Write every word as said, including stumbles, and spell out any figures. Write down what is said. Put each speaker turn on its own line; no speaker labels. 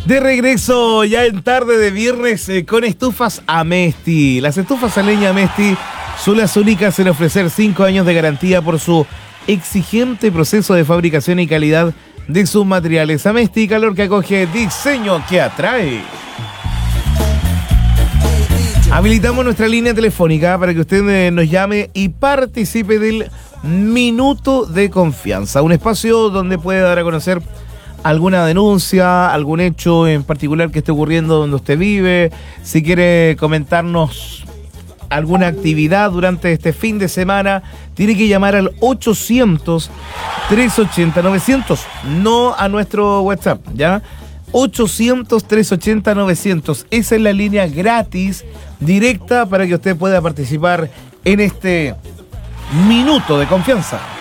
De regreso ya en tarde de viernes eh, con estufas Amesti. Las estufas a leña Amesti son las únicas en ofrecer cinco años de garantía por su exigente proceso de fabricación y calidad de sus materiales. Amesti, calor que acoge, diseño que atrae. Habilitamos nuestra línea telefónica para que usted eh, nos llame y participe del Minuto de Confianza, un espacio donde puede dar a conocer alguna denuncia, algún hecho en particular que esté ocurriendo donde usted vive, si quiere comentarnos alguna actividad durante este fin de semana, tiene que llamar al ochocientos, trescientos ochenta, novecientos, no a nuestro WhatsApp, ¿ya? ochocientos, trescientos ochenta, novecientos. Esa es la línea gratis, directa, para que usted pueda participar en este Minuto de Confianza.